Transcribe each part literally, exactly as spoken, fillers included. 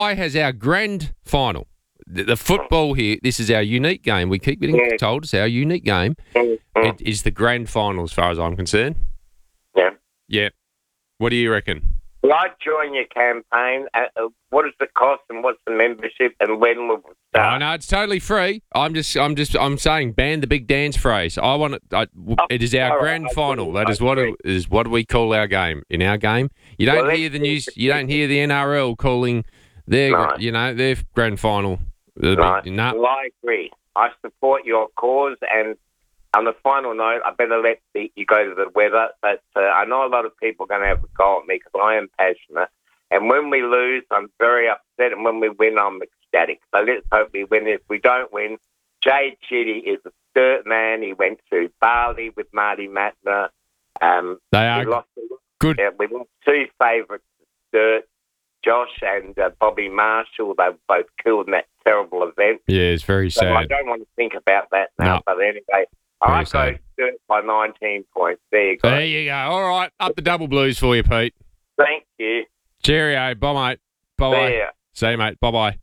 has our grand final. The, the football here, this is our unique game. We keep getting Yeah. told it's our unique game. Mm-hmm. It is the grand final as far as I'm concerned. Yeah. Yeah. What do you reckon? Will I join your campaign? Uh, uh, what is the cost and what's the membership and when will it Oh, start? no, it's totally free. I'm just, I'm just, I'm saying, ban the big dance phrase. I want it. I, it is our all right, grand I final. agree, That I is what it, agree. is what we call our game. In our game, you don't Well, hear let's the see news. if You don't hear the N R L calling their, No. you know, their grand final. The Right. big, no. Well, I agree. I support your cause, and on the final note, I better let the, you go to the weather. But uh, I know a lot of people are going to have a go at me because I am passionate. And when we lose, I'm very upset, and when we win, I'm ecstatic. So let's hope we win. If we don't win, Jade Chitty is a dirt man. He went to Bali with Marty Matner. Um, They we are lost, good. Yeah, we lost two favourites, dirt. Josh and uh, Bobby Marshall, they were both killed in that terrible event. Yeah, it's very So I sad. don't want to think about that now. No. But anyway, I go sad. dirt by nineteen points. There you go. There you go. All right, up the double blues for you, Pete. Thank you. Cheerio. Bye, mate. Bye-bye. See ya. See you, mate. Bye-bye.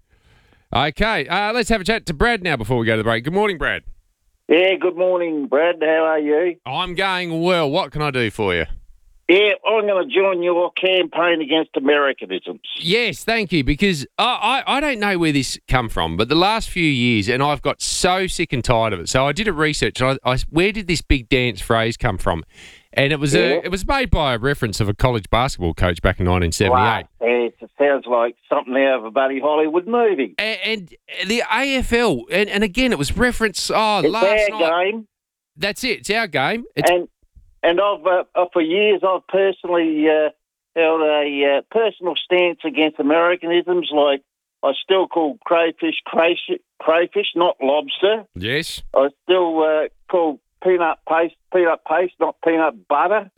Okay, uh, let's have a chat to Brad now before we go to the break. Good morning, Brad. Yeah, good morning, Brad. How are you? I'm going well. What can I do for you? Yeah, I'm going to join your campaign against Americanisms. Yes, thank you, because I, I, I don't know where this come from, but the last few years, and I've got so sick and tired of it. So I did a research, and I, I where did this big dance phrase come from? And it was Yeah. a, it was made by a reference of a college basketball coach back in nineteen seventy-eight. Wow. It sounds like something out of a bloody Hollywood movie. And, and the A F L, and, and again, it was reference. Oh, It's last our night. game, That's it. It's our game. It's, and and I've uh, uh, for years I've personally uh, held a uh, personal stance against Americanisms. Like I still call crayfish crayfish, crayfish, not lobster. yes. I still uh, call peanut paste peanut paste, not peanut butter.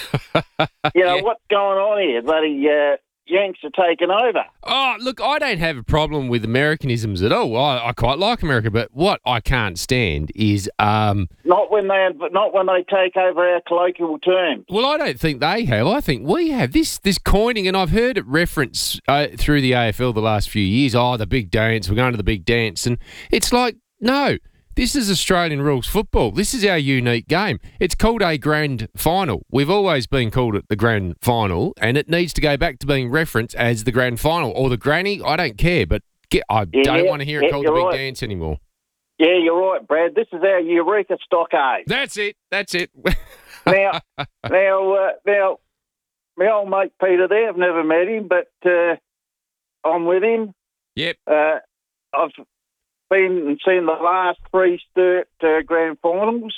You know Yeah. what's going on here? Bloody uh, Yanks are taking over. Oh, look, I don't have a problem with Americanisms at all. I, I quite like America, but what I can't stand is, um, Not when they not when they take over our colloquial terms. well, I don't think they have. I think we have this this coining, and I've heard it reference uh, through the A F L the last few years. Oh, the big dance, we're going to the big dance, and it's like, no. This is Australian rules football. This is our unique game. It's called a grand final. We've always been called it the grand final, and it needs to go back to being referenced as the grand final or the granny. I don't care, but get, I Yeah, don't yeah, want to hear it yeah, called the you're big right. dance anymore. Yeah, you're right, Brad. This is our Eureka Stockade. That's it. That's it. now, now, uh, now, my old mate Peter there. I've never met him, but uh, I'm with him. Yep. Uh, I've been and seen the last three Sturt uh, grand finals.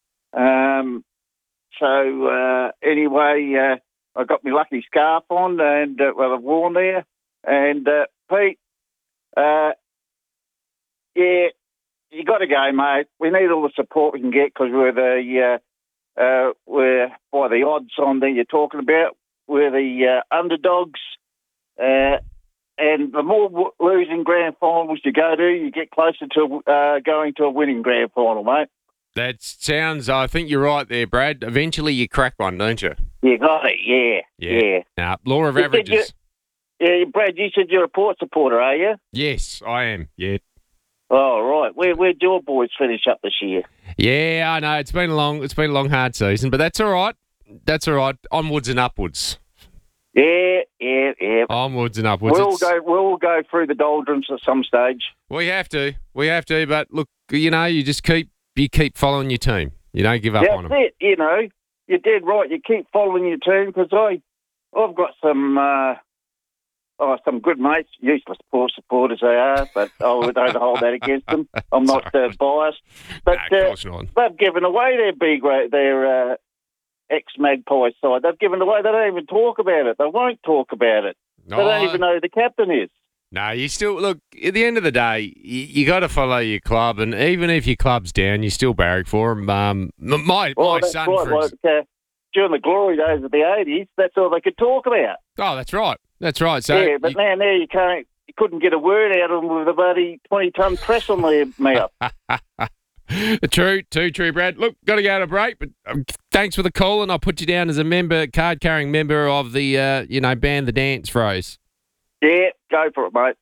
Um, so uh, anyway, uh, I got my lucky scarf on, and uh, well, I've worn there. And uh, Pete, uh, yeah, you got to go, mate. We need all the support we can get because we're the uh, uh, we're by the odds on that you're talking about. We're the uh, underdogs. Uh, And the more w- losing grand finals you go to, you get closer to uh, going to a winning grand final, mate. That sounds, I think you're right there, Brad. Eventually you crack one, don't you? You got it, yeah, Yeah. yeah. Now, law of You said averages. Yeah, Brad, you said you're a Port supporter, are you? Yes, I am. Yeah. Oh, right. Where where'd your boys finish up this year? Yeah, I know. It's been a long, it's been a long, hard season, but that's all right. That's all right. Onwards and upwards. Yeah, yeah, yeah. Onwards and upwards. We'll It's- go. We'll go through the doldrums at some stage. We have to. We have to. But look, you know, you just keep you keep following your team. You don't give up That's on them. it. You know, you're dead right. You keep following your team because I, I've got some, uh, oh, some good mates. Useless poor supporters they are, but I don't hold that against them. I'm not uh, Sorry. biased, but Nah, of uh, course not. they've given away their B grade, their uh, ex-Magpie side. They've given away. They don't even talk about it. They won't talk about it. They No, don't even know who the captain is. no, you still look. At the end of the day, you, you got to follow your club, and even if your club's down, you still barrack for them. Um, m- my Well, my that's son, right. for Like, ex- uh, during the glory days of the eighties, that's all they could talk about. oh, that's right. That's right. So yeah, but you- now, now you can't. You couldn't get a word out of them with a bloody twenty-ton press on their mouth. True, too true, Brad. Look, got to go to break, but um, thanks for the call, and I'll put you down as a member, card-carrying member of the, uh, you know, ban the dance phrase. Yeah, Go for it, mate.